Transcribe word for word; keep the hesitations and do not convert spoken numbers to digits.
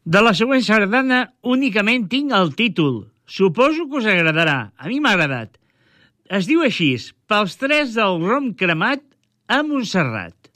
De la següent sardana únicament tinc el títol. Suposo que us agradarà. A mi m'ha agradat. Es diu així, Pels tres del rom cremat a Montserrat.